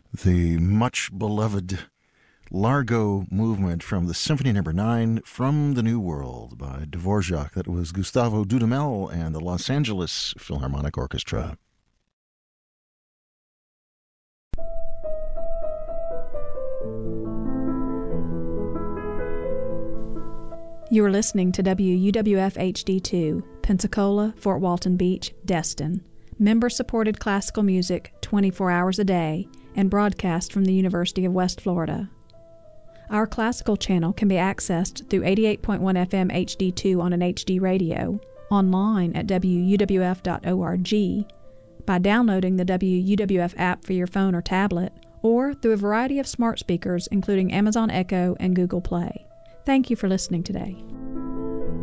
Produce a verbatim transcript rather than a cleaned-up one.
the much beloved Largo movement from the Symphony Number Nine, From the New World by Dvorak. That was Gustavo Dudamel and the Los Angeles Philharmonic Orchestra. You are listening to W U W F H D two, Pensacola, Fort Walton Beach, Destin. Member-supported classical music twenty-four hours a day and broadcast from the University of West Florida. Our classical channel can be accessed through eighty-eight point one F M H D two on an H D radio, online at W U W F dot org, by downloading the W U W F app for your phone or tablet, or through a variety of smart speakers including Amazon Echo and Google Play. Thank you for listening today.